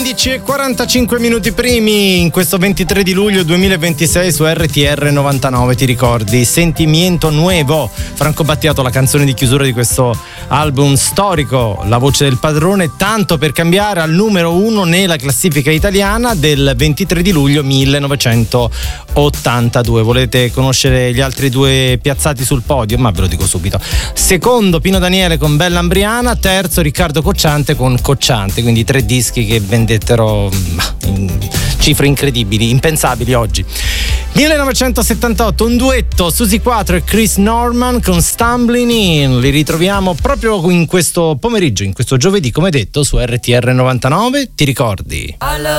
16:45 primi in questo 23 di luglio 2026 su RTR 99, ti ricordi? Sentimiento Nuevo, Franco Battiato, la canzone di chiusura di questo album storico, La voce del padrone, tanto per cambiare, al numero 1 nella classifica italiana del 23 di luglio 1982. Volete conoscere gli altri due piazzati sul podio? Ma ve lo dico subito. Secondo Pino Daniele con Bella Ambriana, terzo Riccardo Cocciante con Cocciante, quindi 3 dischi che vendettero cifre incredibili, impensabili oggi. 1978, un duetto, Susi Quattro e Chris Norman con Stumbling In. Li ritroviamo proprio in questo pomeriggio, in questo giovedì, come detto, su RTR 99, ti ricordi?